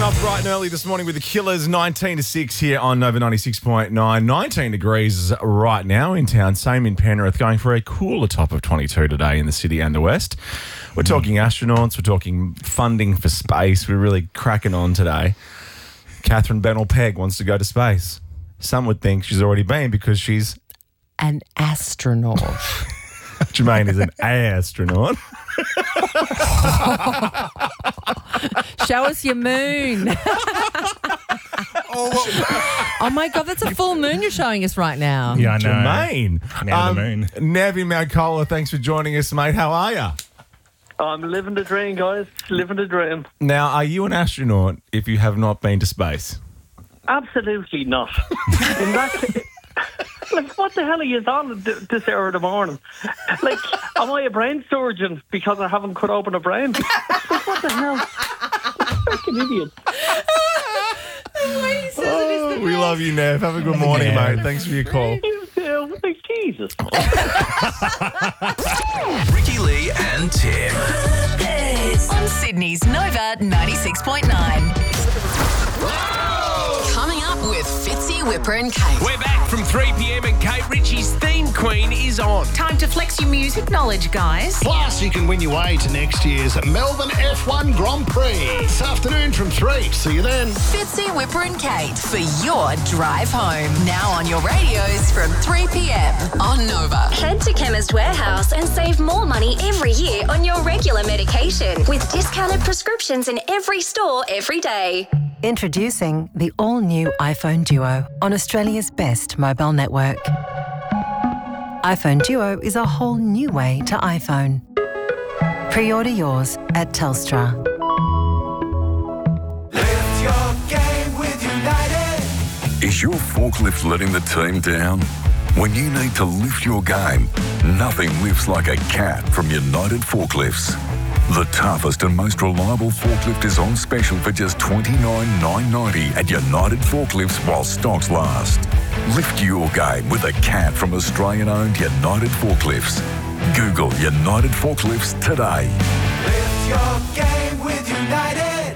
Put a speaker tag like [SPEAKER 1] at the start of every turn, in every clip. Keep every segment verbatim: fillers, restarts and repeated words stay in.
[SPEAKER 1] Off bright and early this morning with the Killers, nineteen to six here on Nova ninety-six point nine. nineteen degrees right now in town, same in Penrith, going for a cooler top of twenty-two today in the city and the west. We're talking astronauts, we're talking funding for space. We're really cracking on today. Catherine Bennell-Pegg wants to go to space. Some would think she's already been because she's
[SPEAKER 2] an astronaut.
[SPEAKER 1] Jermaine is an astronaut.
[SPEAKER 2] Show us your moon. Oh my God, that's a full moon you're showing us right now.
[SPEAKER 3] Yeah, I know.
[SPEAKER 1] Jermaine.
[SPEAKER 3] Now
[SPEAKER 1] Um,
[SPEAKER 3] the moon.
[SPEAKER 1] Nev in Mount Cola, thanks for joining us, mate. How are you?
[SPEAKER 4] I'm living the dream, guys. Living the dream.
[SPEAKER 1] Now, are you an astronaut if you have not been to space?
[SPEAKER 4] Absolutely not. In that case, like, what the hell are you on th- this hour of the morning? Like, am I a brain surgeon because I haven't cut open a brain? Like, what the hell? Fucking idiot.
[SPEAKER 1] Oh, we love you, Nev. Have a good morning,
[SPEAKER 3] Yeah.
[SPEAKER 1] mate. Thanks for your call.
[SPEAKER 4] You too. Like, Jesus.
[SPEAKER 5] Ricky Lee and Tim.
[SPEAKER 6] On Sydney's Nova ninety-six point nine. Coming up with Fitzy, Whipper and Kate.
[SPEAKER 5] We're back from three p.m. and Kate Ritchie's Theme Queen is on.
[SPEAKER 6] Time to flex your music knowledge, guys.
[SPEAKER 7] Plus, you can win your way to next year's Melbourne F one Grand Prix this afternoon from three. See you then.
[SPEAKER 6] Fitzy, Whipper and Kate for your drive home. Now on your radios from three p.m. on Nova.
[SPEAKER 8] Head to Chemist Warehouse and save more money every year on your regular medication with discounted prescriptions in every store every day.
[SPEAKER 9] Introducing the all-new iPhone Duo on Australia's best mobile network. iPhone Duo is a whole new way to iPhone. Pre-order yours at Telstra.
[SPEAKER 10] Lift your game with United.
[SPEAKER 11] Is your forklift letting the team down? When you need to lift your game, nothing lifts like a cat from United Forklifts. The toughest and most reliable forklift is on special for just twenty-nine thousand nine hundred ninety at United Forklifts while stocks last. Lift your game with a cat from Australian-owned United Forklifts. Google United Forklifts today.
[SPEAKER 10] Lift your game with United.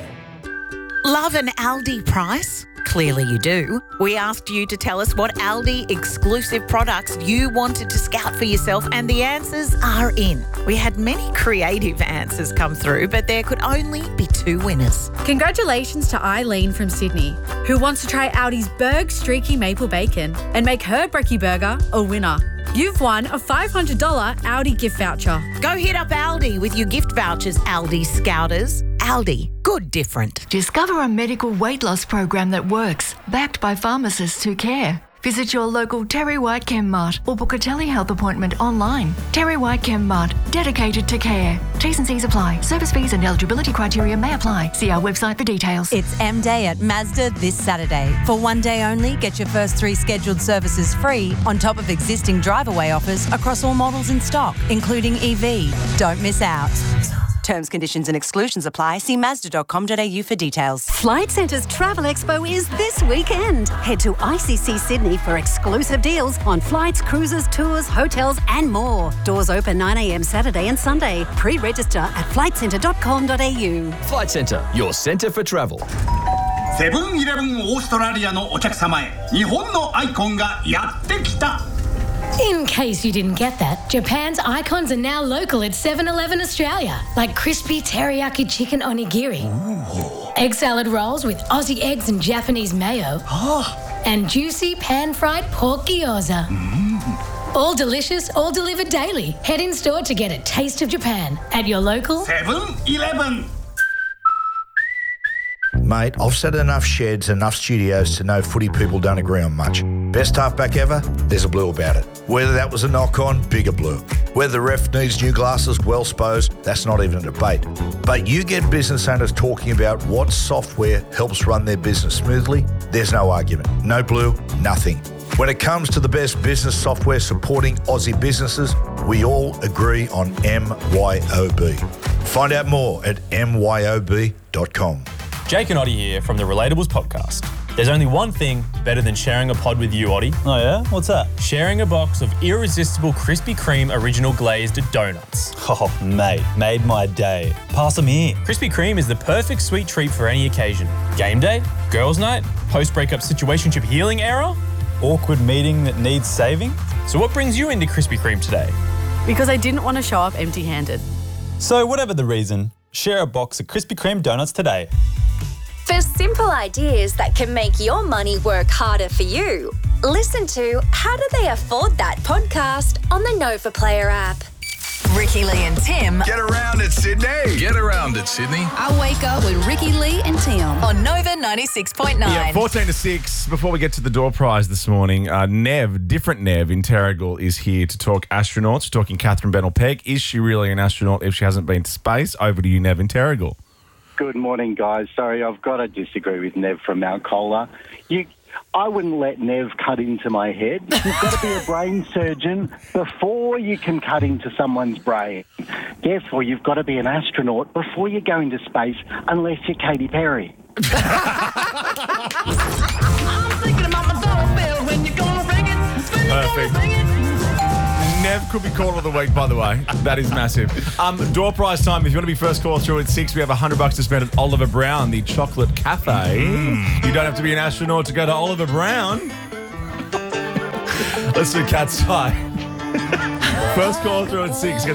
[SPEAKER 12] Love an Aldi price? Clearly you do. We asked you to tell us what Aldi exclusive products you wanted to scout for yourself, and the answers are in. We had many creative answers come through, but there could only be two winners.
[SPEAKER 13] Congratulations to Eileen from Sydney, who wants to try Aldi's Berg Streaky Maple Bacon and make her brekkie burger a winner. You've won a five hundred dollars Aldi gift voucher.
[SPEAKER 12] Go hit up Aldi with your gift vouchers, Aldi Scouters. Aldi, good different.
[SPEAKER 14] Discover a medical weight loss program that works, backed by pharmacists who care. Visit your local Terry White Chem Mart or book a telehealth appointment online. Terry White Chem Mart, dedicated to care. T's and C's apply. Service fees and eligibility criteria may apply. See our website for details.
[SPEAKER 15] It's M Day at Mazda this Saturday. For one day only, get your first three scheduled services free on top of existing drive-away offers across all models in stock, including E V. Don't miss out. Terms, conditions and exclusions apply. See mazda dot com dot a u for details.
[SPEAKER 16] Flight Centre's Travel Expo is this weekend. Head to I C C Sydney for exclusive deals on flights, cruises, tours, hotels and more. Doors open nine a.m. Saturday and Sunday. Pre-register at flight centre dot com dot a u.
[SPEAKER 5] Flight Centre, your centre for travel.
[SPEAKER 17] セブンイレブンオーストラリアのお客様へ日本のアイコンがやってきた
[SPEAKER 18] In case you didn't get that, Japan's icons are now local at seven eleven Australia, like crispy teriyaki chicken onigiri, Ooh. egg salad rolls with Aussie eggs and Japanese mayo, oh. and juicy pan-fried pork gyoza. Mm. All delicious, all delivered daily. Head in store to get a taste of Japan at your local
[SPEAKER 17] seven eleven.
[SPEAKER 7] Mate, I've set enough sheds, enough studios to know footy people don't agree on much. Best halfback ever? There's a blue about it. Whether that was a knock-on, bigger blue. Whether the ref needs new glasses, well supposed, that's not even a debate. But you get business owners talking about what software helps run their business smoothly, there's no argument. No blue, nothing. When it comes to the best business software supporting Aussie businesses, we all agree on M Y O B. Find out more at M Y O B dot com.
[SPEAKER 19] Jake and Oddie here from the Relatables podcast.
[SPEAKER 3] There's only one thing better than sharing a pod with you, Oddie.
[SPEAKER 19] Oh yeah? What's that?
[SPEAKER 3] Sharing a box of irresistible Krispy Kreme original glazed donuts.
[SPEAKER 19] Oh, mate, made my day. Pass them here.
[SPEAKER 3] Krispy Kreme is the perfect sweet treat for any occasion. Game day, girls' night, post-breakup situationship healing era.
[SPEAKER 19] Awkward meeting that needs saving.
[SPEAKER 3] So what brings you into Krispy Kreme today?
[SPEAKER 20] Because I didn't want to show up empty-handed.
[SPEAKER 19] So whatever the reason, share a box of Krispy Kreme donuts today.
[SPEAKER 8] For simple ideas that can make your money work harder for you, listen to How Do They Afford That podcast on the Nova Player app.
[SPEAKER 6] Ricky Lee and Tim.
[SPEAKER 11] Get around it, Sydney. Get around it, Sydney.
[SPEAKER 6] I wake up with Ricky Lee and Tim on Nova ninety-six point nine.
[SPEAKER 1] Yeah, fourteen to six. Before we get to the door prize this morning, uh, Nev, different Nev in Terrigal, is here to talk astronauts. We're talking Catherine Bennell-Pegg. Is she really an astronaut if she hasn't been to space? Over to you, Nev in Terrigal.
[SPEAKER 21] Good morning, guys. Sorry, I've got to disagree with Nev from Mount Colah. You, I wouldn't let Nev cut into my head. You've got to be a brain surgeon before you can cut into someone's brain. Therefore, you've got to be an astronaut before you go into space, unless you're Katy Perry.
[SPEAKER 1] Perfect. Nev could be caller of the week, by the way. That is massive. Um, door prize time. If you want to be first call through at six, we have one hundred bucks to spend at Oliver Brown, the chocolate cafe. Mm. You don't have to be an astronaut to go to Oliver Brown. Let's do Cat's Eye. First call through at six gets